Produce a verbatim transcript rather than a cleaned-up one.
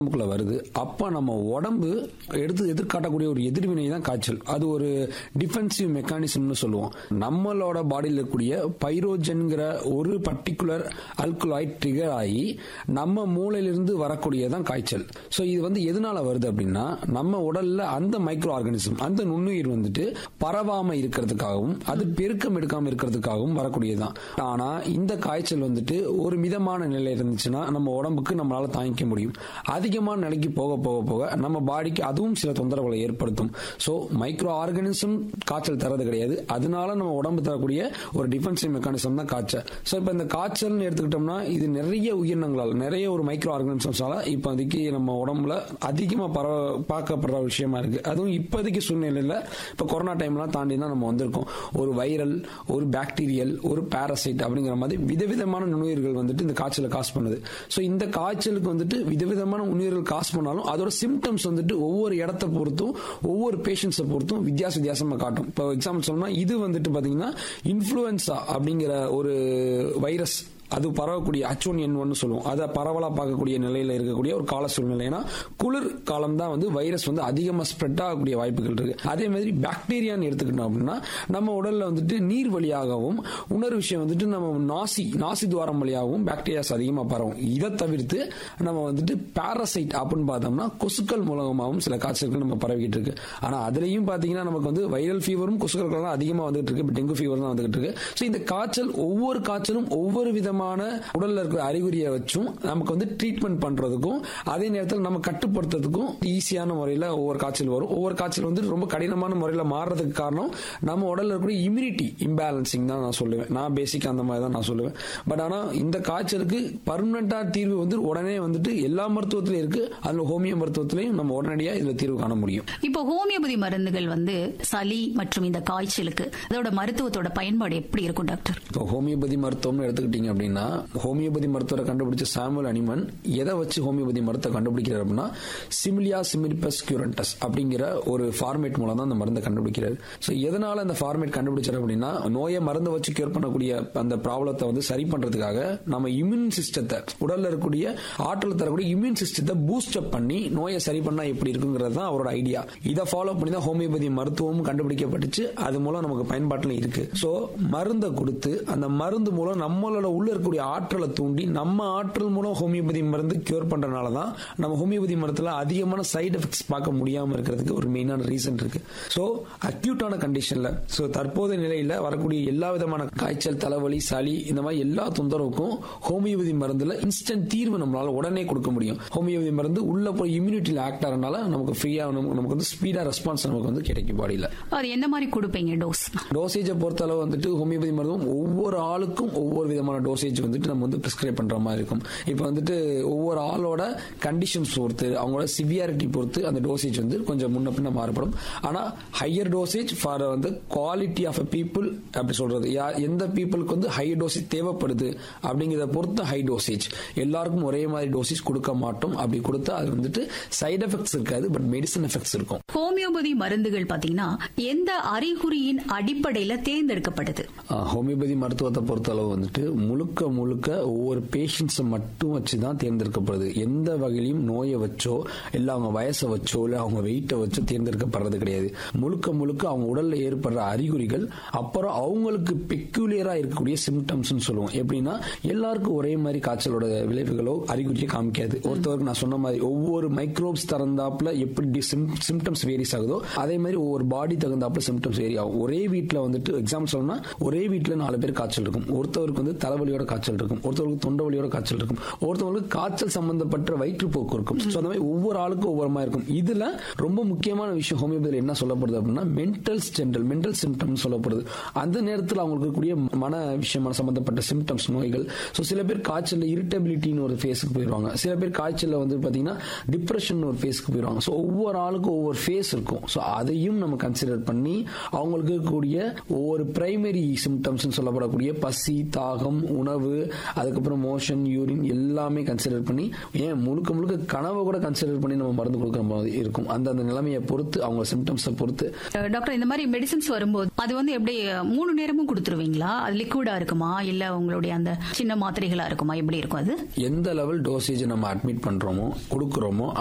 நமக்குள்ள வருது. அப்ப நம்ம உடம்பு எடுத்து எதிர்காட்டக்கூடிய ஒரு எதிர்வினை தான் காய்ச்சல். அது ஒரு டிஃபென்சிவ் மெக்கானிசம்னு சொல்லுவோம். நம்மளோட பாடியில் இருக்கக்கூடிய பைரோஜன்கிற ஒரு பர்டிகுலர் அல்கலாய்ட் ட்ரிகர் ஆகி நம்ம மூளையிலிருந்து வரக்கூடியதான் காய்ச்சல். ஸோ இது வந்து எதனால வருது அப்படின்னா, நம்ம உடல்ல அந்த மைக்ரோ ஆர்கானிசம், அந்த நுண்ணுயிர் வந்துட்டு பரவாம இருக்கிறதுக்காகவும் அது பெருக்கம் எடுக்காம இருக்கிறதுக்காகவும் வரக்கூடியதுதான். ஆனா இந்த காய்ச்சல் வந்துட்டு ஒரு மிதமான நிலை இருந்துச்சுன்னா நம்ம உடம்புக்கு நம்மளால தாங்கிக்க முடியும். அதிகமான நிலைக்கு போக போக போக நம்ம பாடிக்கு அதுவும் சில தொந்தரவுகளை ஏற்படுத்தும். சோ மைக்ரோ ஆர்கானிசம் காய்ச்சல் தரது கிடையாது. அதனால நம்ம உடம்பு தரக்கூடிய ஒரு டிஃபென்சிவ் மெக்கானிசம் தான் காய்ச்சல். சோ இப்ப இந்த காய்ச்சல் எடுத்துக்கிட்டோம்னா இது நிறைய உயிரினங்களால், நிறைய ஒரு மைக்ரோ ஆர்கானிசம்ஸால இப்போதைக்கு நம்ம உடம்புல அதிகமா பரவ பார்க்கப்படுற விஷயமா இருக்கு. அதுவும் இப்போதைக்கு சூழ்நிலையில இப்ப கொரோனா டைம்லாம் தாண்டி தான் நம்ம வந்திருக்கோம். ஒரு வைரல், ஒரு பாக்டீரியல், ஒரு பாராசைட் அப்படிங்கிற மாதிரி விதவிதமான நுண்ணுயிர்கள் வந்துட்டு இந்த காய்ச்சலை காசு பண்ணுது. சோ இந்த காய்ச்சலுக்கு வந்துட்டு விதவிதமான உயிர்கள் காசு பண்ணாலும் அதோட சிம்டம்ஸ் வந்துட்டு ஒவ்வொரு இடத்தை பொறுத்தும் ஒவ்வொரு பேஷண்ட்ஸை பொறுத்தும் வித்தியாச வித்தியாசமா காட்டும். இப்போ எக்ஸாம்பிள் சொன்னா இது வந்துட்டு பாத்தீங்கன்னா இன்ஃப்ளூயன்சா அப்படிங்கிற ஒரு வைரஸ், அது பரவக்கூடிய எச் ஒன் என் ஒன் சொல்லுவோம். அதை பரவலா பார்க்கக்கூடிய நிலையில இருக்கக்கூடிய ஒரு கால சூழ்நிலை. ஏன்னா குளிர் காலம் தான் வந்து வைரஸ் வந்து அதிகமா ஸ்ப்ரெட் ஆகக்கூடிய வாய்ப்புகள் இருக்கு. அதே மாதிரி பாக்டீரியான்னு எடுத்துக்கிட்டோம் அப்படின்னா நம்ம உடல்ல வந்துட்டு நீர் வழியாகவும், இன்னொரு விஷயம் வந்துட்டு நம்ம நாசி நாசி துவாரம் வழியாகவும் பாக்டீரியாஸ் அதிகமா பரவும். இதை தவிர்த்து நம்ம வந்துட்டு பாராசைட் அப்படின்னு பார்த்தோம்னா கொசுக்கள் மூலமாகவும் சில காய்ச்சல்கள் நம்ம பரவிக்கிட்டு இருக்கு. ஆனா அதுலயும் பாத்தீங்கன்னா நமக்கு வந்து வைரல் ஃபீவரும் கொசுக்கள் அதிகமா வந்துட்டு இருக்கு, டெங்கு ஃபீவர் தான் வந்துட்டு இருக்கு. ஸோ இந்த காய்ச்சல் ஒவ்வொரு காய்ச்சலும் ஒவ்வொரு விதமான உடல்ல இருக்கிற அறிகுறியை வச்சும் நமக்கு வந்து ட்ரீட்மெண்ட் பண்றதுக்கும் அதே நேரத்தில் நம்ம கட்டுப்படுத்துறதுக்கும் ஈஸியான முறையில் ஒவ்வொரு காய்ச்சல் வரும். ஒவ்வொரு காய்ச்சல் வந்து ரொம்ப கடினமான முறையில் மாறுறதுக்கு காரணம் நம்ம உடல்ல இருக்கிற இம்யூனிட்டி இம்பேலன்சிங் தான் நான் சொல்லுவேன். நான் பேசிக் அந்த மாதிரி தான் நான் சொல்லுவேன். பட் ஆனா இந்த காய்ச்சலுக்கு பர்மனண்டா தீர்வு வந்து உடனே வந்துட்டு எல்லா மருத்துவத்திலும் இருக்கு. அதுல ஹோமியோ மருத்துவத்திலையும் நம்ம உடனடியாக இதுல தீர்வு காண முடியும். இப்போ ஹோமியோபதி மருந்துகள் வந்து சளி மற்றும் இந்த காய்ச்சலுக்கு அதோட மருத்துவத்தோட பயன்பாடு எப்படி இருக்கும் டாக்டர்? இப்போ ஹோமியோபதி மருத்துவம் எடுத்துக்கிட்டீங்க அப்படின்னா, ஹோமியோபதி மருத்துவரை கண்டுபிடிச்ச சாமுவல் ஹனிமன் எதை வச்சு ஹோமியோபதி மருத்துவ கண்டுபிடிக்கிறார் அப்படின்னா, சிமிலியா சிமிலிபஸ் கியூரண்டஸ் அப்படிங்கிற ஒரு ஃபார்மேட் மூலம் தான் அந்த மருந்தை கண்டுபிடிக்கிறார். ஸோ எதனால அந்த ஃபார்மேட் கண்டுபிடிச்சார் அப்படின்னா, நோயை மருந்தை வச்சு கியூர் பண்ணக்கூடிய அந்த ப்ராப்ளத்தை வந்து சரி பண்றதுக்காக நம்ம இம்யூன் சிஸ்டத்தை, உடல்ல இருக்கக்கூடிய ஆற்றல் தரக்கூடிய இம்யூன் சிஸ்டத்தை பூஸ்ட் அப் பண்ணி நோயை சரி பண்ணா எப்படி இருக்குங்கிறது தான் அவரோட ஐடியா. இதை ஃபாலோ பண்ணி தான் ஹோமியோபதி மருத்துவமும் கண்டுபிடிக்கப்பட்டுச்சு. அது மூலம் நமக்கு பயன்பாட்டில் இருக்கு. ஸோ மருந்தை கொடுத்து அந்த மருந்து மூலம் நம்மளோட உள்ள இருக்கக்கூடிய ஆற்றலை தூண்டி நம்ம ஆற்றல் மூலம் ஹோமியோபதி மருந்து கியூர் பண்றதுனால தான் நம்ம ஹோமியோபதி மருந்துல அதிகமான சைடு எஃபெக்ட்ஸ் பார்க்க முடியாம இருக்கிறதுக்கு ஒரு மெயினான ரீசன் இருக்கு. சோ அக்யூட்டான கண்டிஷன்ல, சோ தற்போதைய நிலையில வரக்கூடிய எல்லா விதமான காய்ச்சல், தலைவலி, சளி, இந்த மாதிரி எல்லா தொந்தரவுக்கும் ஹோமியோபதி மருந்துல இன்ஸ்டன்ட் தீர்வு நம்மளால உடனே கொடுக்க முடியும். ஹோமியோபதி மருந்து உள்ள போய் இம்யூனிட்டியில ஆக்ட் ஆகிறனால நமக்கு ஃப்ரீயா நமக்கு வந்து ஸ்பீடா ரெஸ்பான்ஸ் நமக்கு வந்து கிடைக்கும் பாடியில. அது என்ன மாதிரி கொடுப்பீங்க டோஸ்? டோசேஜை பொறுத்த அளவு வந்துட்டு ஹோமியோபதி மருந்தும் ஒவ்வொரு ஆளுக்கும் ஒவ்வொரு விதமான டோசேஜ் வந்துட்டு நம்ம வந்து பிரிஸ்கிரைப் பண்ற மாதிரி இருக்கும். இப்போ வந்துட்டு ஒவ்வொரு ஆளோட கண்டிஷன்ஸ் பொறுத்து, அவங்களோட சிவியாரிட்டி பொறுத்து அந்த டோசேஜ் வந்து கொஞ்சம் முன்ன பின்ன மாறுபடும். ஆனா ஹையர் டோசேஜ் ஃபார் வந்து குவாலிட்டி ஆஃப் பீப்புள் அப்படி சொல்றது, எந்த பீப்புளுக்கு வந்து ஹை டோசேஜ் தேவைப்படுது அப்படிங்கிறத பொறுத்து ஹை டோசேஜ். எல்லாருக்கும் ஒரே மாதிரி டோசேஜ் கொடுக்க மாட்டோம். அப்படி கொடுத்தா அது வந்துட்டு சைடு எஃபெக்ட்ஸ் இருக்காது, பட் மெடிசன் எஃபெக்ட்ஸ் இருக்கும். ஹோமியோபதி மருந்துகள் பாத்தீங்கன்னா எந்த அறிகுறியின் அடிப்படையில் தேர்ந்தெடுக்கப்படுது? ஹோமியோபதி மருத்துவத்தை பொறுத்த அளவு வந்துட்டு முழுக்க முழுக்க ஒவ்வொரு பேஷண்ட்ஸை மட்டும் வச்சுதான் தேர்ந்தெடுக்கப்படுது. எந்த வகையிலும் நோயை வச்சோ இல்ல அவங்க வயசை வச்சோ இல்ல அவங்க வெயிட்டை வச்சோ தேர்ந்தெடுக்கப்படுறது கிடையாது. முழுக்க முழுக்க அவங்க உடல்ல ஏற்படுற அறிகுறிகள், அப்புறம் அவங்களுக்கு பெக்யூலியரா இருக்கக்கூடிய சிம்டம்ஸ் சொல்லுவோம். எப்படின்னா எல்லாருக்கும் ஒரே மாதிரி காய்ச்சலோட விளைவுகளோ அறிகுறியை காமிக்காது. ஒருத்தவருக்கு நான் சொன்ன மாதிரி ஒவ்வொரு மைக்ரோப்ஸ் தகுந்தாப்புல எப்படி சிம்டம்ஸ் வேரிஸ் ஆகுதோ அதே மாதிரி ஒவ்வொரு பாடி தகுந்தாப்புல சிம்டம்ஸ் வேரி ஆகும். ஒரே வீட்டுல வந்துட்டு எக்ஸாம்பிள் சொல்லணும்னா ஒரே வீட்டுல நாலு பேர் காய்ச்சல் இருக்கும். ஒருத்தவருக்கு வந்து தலைவலியோட காய்ச்சல் இருக்கும், ஒருத்தவங்களுக்கு தொண்டை வலியோட காய்ச்சல் இருக்கும், ஒருத்தவங்களுக்கு காய்ச்சல் சம்பந்தப்பட்ட வயிற்றுப்போக்கு இருக்கும். அந்த மாதிரி ஒவ்வொரு ஆளுக்கும் ஒவ்வொரு மாதிரி இருக்கும். இதுல ரொம்ப முக்கியமான விஷயம் ஹோமியோபதியில் என்ன சொல்லப்படுது அப்படின்னா மென்டல் ஜென்ரல் மென்டல் சிம்டம்ஸ் சொல்லப்படுது. அந்த நேரத்தில் அவங்களுக்கு இருக்கக்கூடிய மன விஷயமான சம்பந்தப்பட்ட சிம்டம்ஸ் நோய்கள். ஸோ சில பேர் காய்ச்சல் இரிட்டபிலிட்டின்னு ஒரு ஃபேஸுக்கு போயிடுவாங்க. சில பேர் காய்ச்சல் வந்து பார்த்தீங்கன்னா டிப்ரெஷன் ஒரு ஃபேஸுக்கு போயிடுவாங்க. ஸோ ஒவ்வொரு ஆளுக்கும் ஒவ்வொரு ஃபேஸ் இருக்கும். ஸோ அதையும் நம்ம கன்சிடர் பண்ணி அவங்களுக்கு இருக்கக்கூடிய ஒவ்வொரு பிரைமரி சிம்டம்ஸ் சொல்லப்படக்கூடிய பசி, தாகம், உணர்வு உணவு, அதுக்கப்புறம் மோஷன், யூரின் எல்லாமே கன்சிடர் பண்ணி, ஏன் முழுக்க முழுக்க கனவை கூட கன்சிடர் பண்ணி நம்ம மருந்து கொடுக்குற மாதிரி இருக்கும். அந்த அந்த நிலைமையை பொறுத்து, அவங்க சிம்டம்ஸை பொறுத்து. டாக்டர், இந்த மாதிரி மெடிசின்ஸ் வரும்போது அது வந்து எப்படி மூணு நேரமும் கொடுத்துருவீங்களா? அது லிக்விடா இருக்குமா, இல்ல உங்களுடைய அந்த சின்ன மாத்திரைகளா இருக்குமா, எப்படி இருக்கும் அது? எந்த லெவல் டோசேஜ் நம்ம அட்மிட் பண்றோமோ கொடுக்குறோமோ